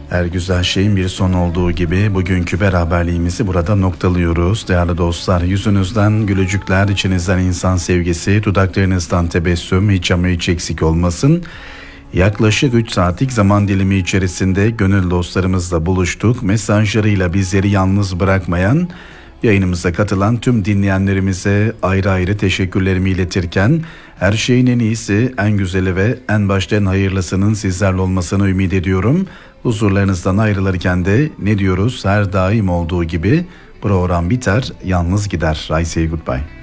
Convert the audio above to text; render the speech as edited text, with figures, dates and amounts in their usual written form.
Her güzel şeyin bir son olduğu gibi bugünkü beraberliğimizi burada noktalıyoruz. Değerli dostlar, yüzünüzden gülücükler, içinizden insan sevgisi, dudaklarınızdan tebessüm hiç ama hiç eksik olmasın. Yaklaşık 3 saatlik zaman dilimi içerisinde gönül dostlarımızla buluştuk. Mesajlarıyla bizleri yalnız bırakmayan, yayınımıza katılan tüm dinleyenlerimize ayrı ayrı teşekkürlerimi iletirken her şeyin en iyisi, en güzeli ve en başta en hayırlısının sizlerle olmasını ümit ediyorum. Huzurlarınızdan ayrılırken de ne diyoruz? Her daim olduğu gibi program biter, yalnız gider. I say goodbye.